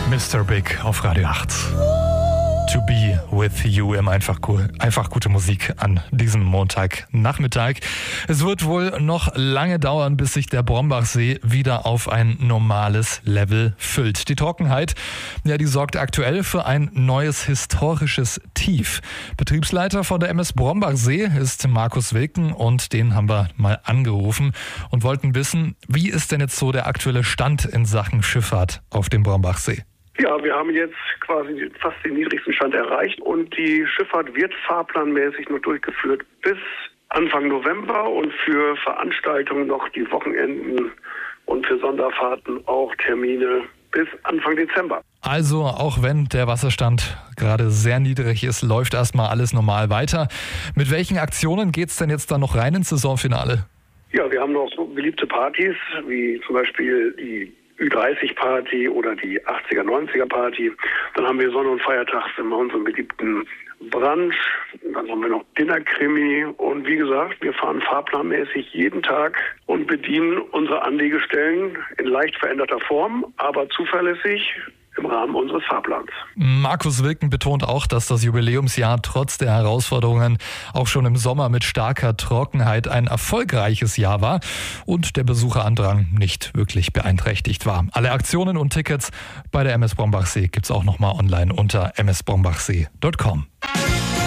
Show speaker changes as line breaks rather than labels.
Mr. Big auf Radio 8. To be with you, immer einfach cool. Einfach gute Musik an diesem Montagnachmittag. Es wird wohl noch lange dauern, bis sich der Brombachsee wieder auf ein normales Level füllt. Die Trockenheit, die sorgt aktuell für ein neues historisches Tief. Betriebsleiter von der MS Brombachsee ist Markus Wilken und den haben wir mal angerufen und wollten wissen, wie ist denn jetzt so der aktuelle Stand in Sachen Schifffahrt auf dem Brombachsee?
Ja, wir haben jetzt quasi fast den niedrigsten Stand erreicht und die Schifffahrt wird fahrplanmäßig noch durchgeführt bis Anfang November und für Veranstaltungen noch die Wochenenden und für Sonderfahrten auch Termine bis Anfang Dezember.
Also auch wenn der Wasserstand gerade sehr niedrig ist, läuft erstmal alles normal weiter. Mit welchen Aktionen geht's denn jetzt dann noch rein ins Saisonfinale?
Ja, wir haben noch so beliebte Partys, wie zum Beispiel die Ü30-Party oder die 80er, 90er-Party. Dann haben wir Sonne- und Feiertags immer unseren beliebten Brunch. Dann haben wir noch Dinnerkrimi. Und wie gesagt, wir fahren fahrplanmäßig jeden Tag und bedienen unsere Anlegestellen in leicht veränderter Form, aber zuverlässig im Rahmen unseres Fahrplans.
Markus Wilken betont auch, dass das Jubiläumsjahr trotz der Herausforderungen auch schon im Sommer mit starker Trockenheit ein erfolgreiches Jahr war und der Besucherandrang nicht wirklich beeinträchtigt war. Alle Aktionen und Tickets bei der MS Brombachsee gibt's auch nochmal online unter msbrombachsee.com.